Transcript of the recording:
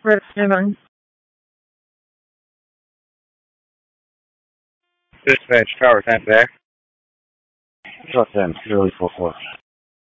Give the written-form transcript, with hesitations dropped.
Right, stand on. Dispatch, Tower 10 back. Truck 10, clearly 4-4.